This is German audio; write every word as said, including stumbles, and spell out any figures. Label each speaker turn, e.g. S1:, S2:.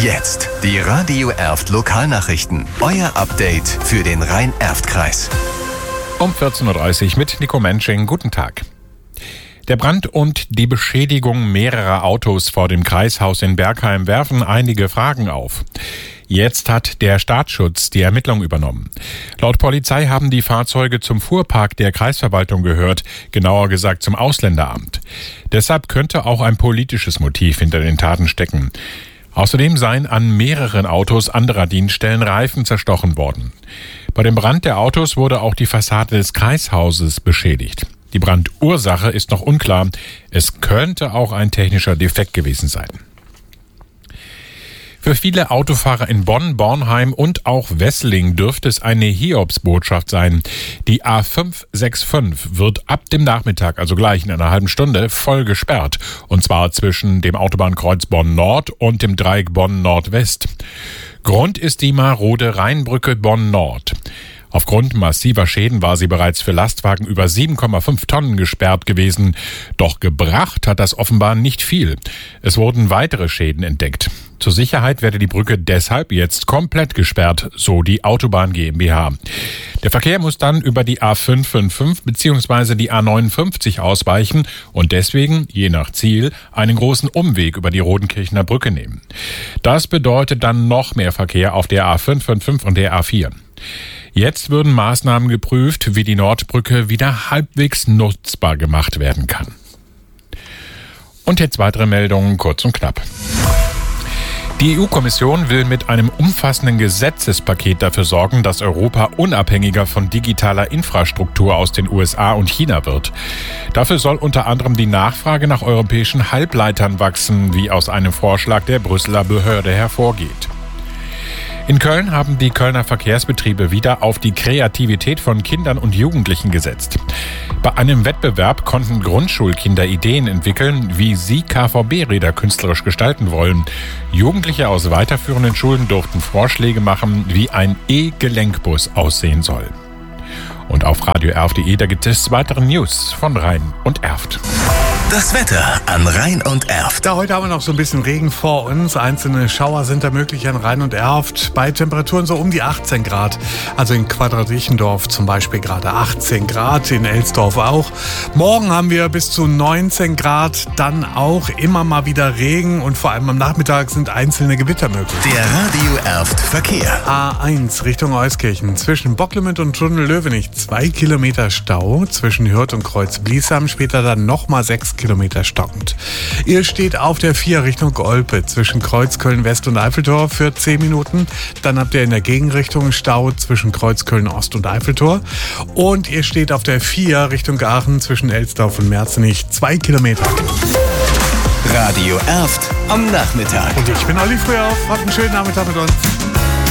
S1: Jetzt die Radio Erft Lokalnachrichten. Euer Update für den Rhein-Erft-Kreis.
S2: Um vierzehn Uhr dreißig mit Nico Mensching. Guten Tag. Der Brand und die Beschädigung mehrerer Autos vor dem Kreishaus in Bergheim werfen einige Fragen auf. Jetzt hat der Staatsschutz die Ermittlung übernommen. Laut Polizei haben die Fahrzeuge zum Fuhrpark der Kreisverwaltung gehört, genauer gesagt zum Ausländeramt. Deshalb könnte auch ein politisches Motiv hinter den Taten stecken. Außerdem seien an mehreren Autos anderer Dienststellen Reifen zerstochen worden. Bei dem Brand der Autos wurde auch die Fassade des Kreishauses beschädigt. Die Brandursache ist noch unklar. Es könnte auch ein technischer Defekt gewesen sein. Für viele Autofahrer in Bonn, Bornheim und auch Wesseling dürfte es eine Hiobsbotschaft sein. Die A fünf sechs fünf wird ab dem Nachmittag, also gleich in einer halben Stunde, voll gesperrt. Und zwar zwischen dem Autobahnkreuz Bonn-Nord und dem Dreieck Bonn-Nord-West. Grund ist die marode Rheinbrücke Bonn-Nord. Aufgrund massiver Schäden war sie bereits für Lastwagen über sieben Komma fünf Tonnen gesperrt gewesen. Doch gebracht hat das offenbar nicht viel. Es wurden weitere Schäden entdeckt. Zur Sicherheit werde die Brücke deshalb jetzt komplett gesperrt, so die Autobahn GmbH. Der Verkehr muss dann über die A fünf fünf fünf bzw. die A neunundfünfzig ausweichen und deswegen, je nach Ziel, einen großen Umweg über die Rodenkirchener Brücke nehmen. Das bedeutet dann noch mehr Verkehr auf der A fünf fünf fünf und der A vier. Jetzt würden Maßnahmen geprüft, wie die Nordbrücke wieder halbwegs nutzbar gemacht werden kann. Und jetzt weitere Meldungen, kurz und knapp. Die E U-Kommission will mit einem umfassenden Gesetzespaket dafür sorgen, dass Europa unabhängiger von digitaler Infrastruktur aus den U S A und China wird. Dafür soll unter anderem die Nachfrage nach europäischen Halbleitern wachsen, wie aus einem Vorschlag der Brüsseler Behörde hervorgeht. In Köln haben die Kölner Verkehrsbetriebe wieder auf die Kreativität von Kindern und Jugendlichen gesetzt. Bei einem Wettbewerb konnten Grundschulkinder Ideen entwickeln, wie sie K V B-Räder künstlerisch gestalten wollen. Jugendliche aus weiterführenden Schulen durften Vorschläge machen, wie ein E-Gelenkbus aussehen soll. Und auf radio erft punkt de, da gibt es weitere News von Rhein und Erft.
S1: Das Wetter an Rhein und Erft.
S3: Da heute haben wir noch so ein bisschen Regen vor uns. Einzelne Schauer sind da möglich an Rhein und Erft. Bei Temperaturen so um die achtzehn Grad. Also in Quadratichendorf zum Beispiel gerade achtzehn Grad, in Elsdorf auch. Morgen haben wir bis zu neunzehn Grad. Dann auch immer mal wieder Regen und vor allem am Nachmittag sind einzelne Gewitter möglich.
S1: Der Radio Erft Verkehr.
S3: A eins Richtung Euskirchen. Zwischen Bocklemünd und Tunnel-Löwenich zwei Kilometer Stau. Zwischen Hürth und Kreuz-Bliesheim später dann nochmal sechs Kilometer stockend. Ihr steht auf der vier Richtung Olpe zwischen Kreuzköln-West und Eiffeltor für zehn Minuten. Dann habt ihr in der Gegenrichtung Stau zwischen Kreuzköln-Ost und Eiffeltor. Und ihr steht auf der vier Richtung Aachen zwischen Elsdorf und Merzenich zwei Kilometer.
S1: Radio Erft am Nachmittag.
S3: Und ich bin Olli Frühauf. Habt einen schönen Nachmittag mit uns.